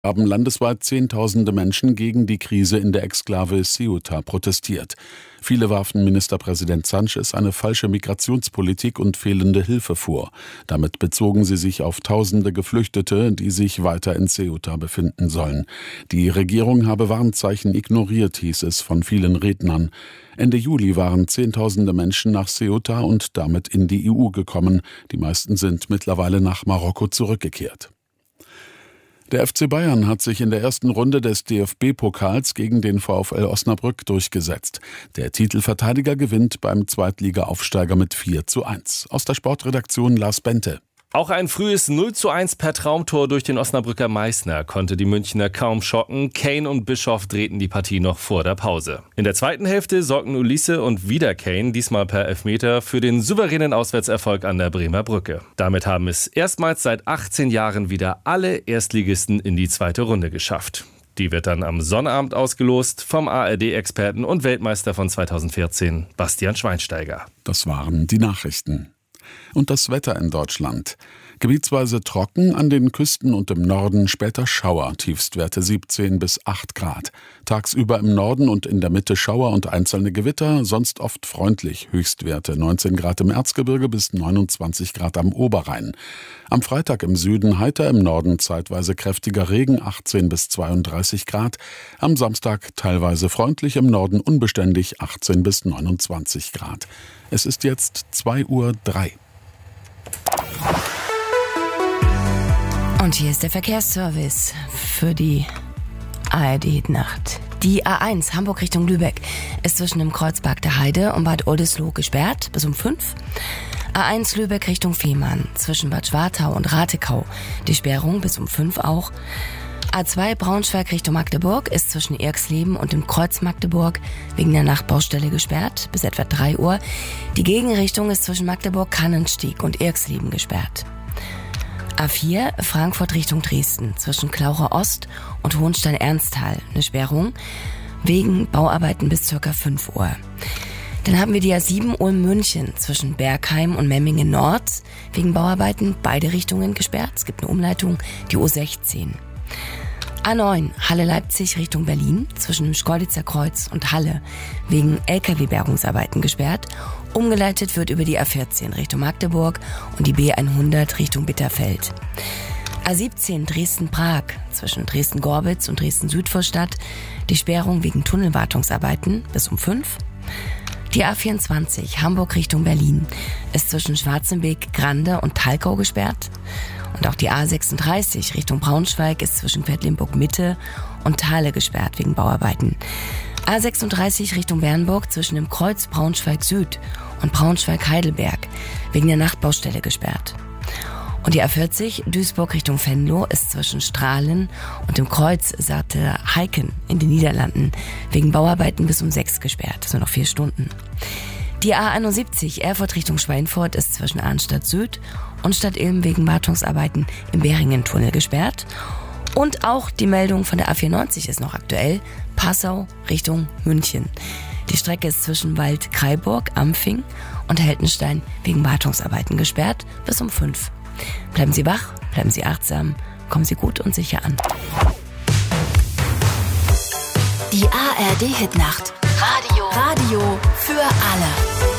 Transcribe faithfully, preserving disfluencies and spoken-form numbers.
haben landesweit Zehntausende Menschen gegen die Krise in der Exklave Ceuta protestiert. Viele warfen Ministerpräsident Sánchez eine falsche Migrationspolitik und fehlende Hilfe vor. Damit bezogen sie sich auf tausende Geflüchtete, die sich weiter in Ceuta befinden sollen. Die Regierung habe Warnzeichen ignoriert, hieß es von vielen Rednern. Ende Juli waren Zehntausende Menschen nach Ceuta und damit in die E U gekommen. Die meisten sind mittlerweile nach Marokko zurückgekehrt. Der F C Bayern hat sich in der ersten Runde des D F B-Pokals gegen den VfL Osnabrück durchgesetzt. Der Titelverteidiger gewinnt beim Zweitliga-Aufsteiger mit vier zu eins. Aus der Sportredaktion Lars Bente. Auch ein frühes null zu eins per Traumtor durch den Osnabrücker Meißner konnte die Münchner kaum schocken. Kane und Bischoff drehten die Partie noch vor der Pause. In der zweiten Hälfte sorgten Ulisse und wieder Kane, diesmal per Elfmeter, für den souveränen Auswärtserfolg an der Bremer Brücke. Damit haben es erstmals seit achtzehn Jahren wieder alle Erstligisten in die zweite Runde geschafft. Die wird dann am Sonnabend ausgelost vom A R D-Experten und Weltmeister von zweitausendvierzehn, Bastian Schweinsteiger. Das waren die Nachrichten. Und das Wetter in Deutschland. Gebietsweise trocken, an den Küsten und im Norden später Schauer, Tiefstwerte siebzehn bis acht Grad. Tagsüber im Norden und in der Mitte Schauer und einzelne Gewitter, sonst oft freundlich, Höchstwerte neunzehn Grad im Erzgebirge bis neunundzwanzig Grad am Oberrhein. Am Freitag im Süden heiter, im Norden zeitweise kräftiger Regen, achtzehn bis zweiunddreißig Grad. Am Samstag teilweise freundlich, im Norden unbeständig, achtzehn bis neunundzwanzig Grad. Es ist jetzt zwei Uhr drei. Und hier ist der Verkehrsservice für die A R D-Nacht. Die A eins Hamburg Richtung Lübeck ist zwischen dem Kreuzberg der Heide und Bad Oldesloe gesperrt bis um fünf. A eins Lübeck Richtung Fehmarn zwischen Bad Schwartau und Ratekau die Sperrung bis um fünf auch. A zwei Braunschweig Richtung Magdeburg ist zwischen Erxleben und dem Kreuz Magdeburg wegen der Nachtbaustelle gesperrt bis etwa drei Uhr. Die Gegenrichtung ist zwischen Magdeburg-Kannenstieg und Erxleben gesperrt. A vier Frankfurt Richtung Dresden zwischen Klaucher Ost und Hohenstein-Ernsthal eine Sperrung wegen Bauarbeiten bis ca. fünf Uhr. Dann haben wir die A sieben Ulm-München zwischen Bergheim und Memmingen Nord wegen Bauarbeiten beide Richtungen gesperrt. Es gibt eine Umleitung, die O sechzehn. A neun Halle-Leipzig Richtung Berlin zwischen dem Schkeuditzer Kreuz und Halle wegen L K W-Bergungsarbeiten gesperrt. Umgeleitet wird über die A vierzehn Richtung Magdeburg und die B hundert Richtung Bitterfeld. A siebzehn Dresden-Prag zwischen Dresden-Gorbitz und Dresden-Südvorstadt die Sperrung wegen Tunnelwartungsarbeiten bis um fünf. Die A vierundzwanzig Hamburg Richtung Berlin ist zwischen Schwarzenbeek, Grande und Talkau gesperrt. Und auch die A sechsunddreißig Richtung Braunschweig ist zwischen Quedlinburg Mitte und Thale gesperrt wegen Bauarbeiten. A sechsunddreißig Richtung Bernburg zwischen dem Kreuz Braunschweig Süd und Braunschweig Heidelberg wegen der Nachtbaustelle gesperrt. Und die A vierzig Duisburg Richtung Venlo ist zwischen Strahlen und dem Kreuz Sarte Heiken in den Niederlanden wegen Bauarbeiten bis um sechs gesperrt. Das sind noch vier Stunden. Die A einundsiebzig Erfurt Richtung Schweinfurt ist zwischen Arnstadt Süd und Stadt Ilm wegen Wartungsarbeiten im Beringen-Tunnel gesperrt. Und auch die Meldung von der A vierundneunzig ist noch aktuell. Passau Richtung München. Die Strecke ist zwischen Wald-Kreiburg, Ampfing und Heltenstein wegen Wartungsarbeiten gesperrt bis um fünf. Bleiben Sie wach, bleiben Sie achtsam, kommen Sie gut und sicher an. Die A R D-Hitnacht. Radio. Radio für alle.